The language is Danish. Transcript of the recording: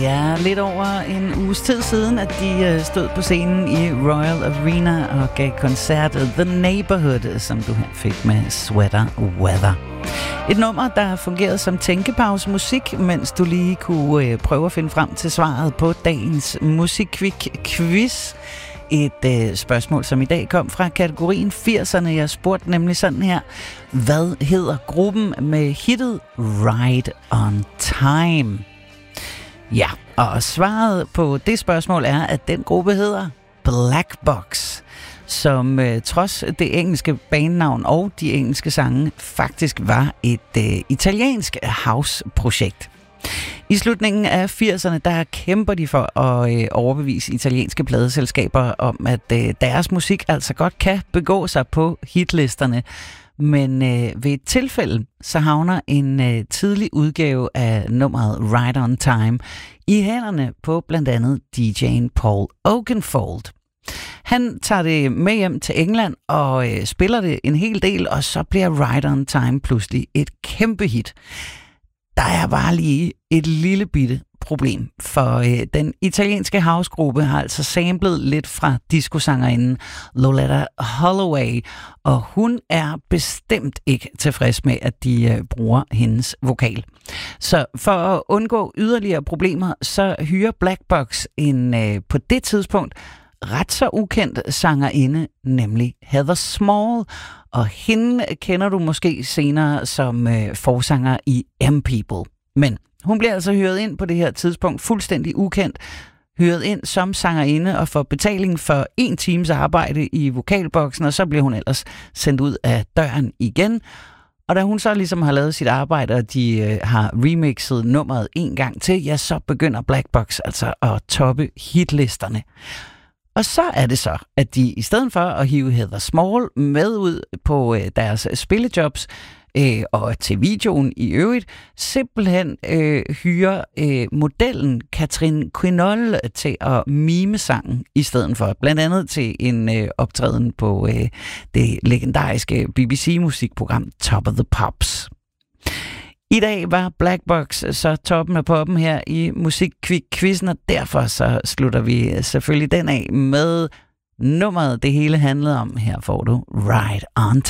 Ja, lidt over en uges tid siden, at de stod på scenen i Royal Arena og gav koncertet The Neighborhood, som du her fik med Sweater Weather. Et nummer, der fungerede som tænkepause-musik, mens du lige kunne prøve at finde frem til svaret på dagens Musikquiz. Et spørgsmål, som i dag kom fra kategorien 80'erne. Jeg spurgte nemlig sådan her: hvad hedder gruppen med hittet Ride on Time? Ja, og svaret på det spørgsmål er, at den gruppe hedder Black Box, som trods det engelske bandnavn og de engelske sange faktisk var et italiensk house-projekt. I slutningen af 80'erne, der kæmper de for at overbevise italienske pladeselskaber om, at deres musik altså godt kan begå sig på hitlisterne. Men ved et tilfælde, så havner en tidlig udgave af nummeret Ride on Time i hænderne på blandt andet DJ'en Paul Oakenfold. Han tager det med hjem til England og spiller det en hel del, og så bliver Ride on Time pludselig et kæmpe hit. Der er bare lige et lille bitte problem, for den italienske housegruppe har altså samlet lidt fra discosangerinden Loleatta Holloway, og hun er bestemt ikke tilfreds med, at de bruger hendes vokal. Så for at undgå yderligere problemer, så hyrer Black Box en på det tidspunkt ret så ukendt sangerinde, nemlig Heather Small, og hende kender du måske senere som forsanger i M-People. Men hun bliver altså hyret ind på det her tidspunkt, fuldstændig ukendt, hyret ind som sangerinde og får betaling for 1 times arbejde i vokalboksen, og så bliver hun ellers sendt ud af døren igen. Og da hun så ligesom har lavet sit arbejde, og de har remixet nummeret en gang til, ja, så begynder Black Box altså at toppe hitlisterne. Og så er det så, at de i stedet for at hive Heather Small med ud på deres spillejobs og til videoen i øvrigt, simpelthen hyrer modellen Catherine Quinol til at mime sangen i stedet for. Blandt andet til en optræden på det legendariske BBC-musikprogram Top of the Pops. I dag var Black Box så toppen af poppen her i Musikquizzen, og derfor så slutter vi selvfølgelig den af med nummeret, det hele handlede om. Her får du Ride on Time.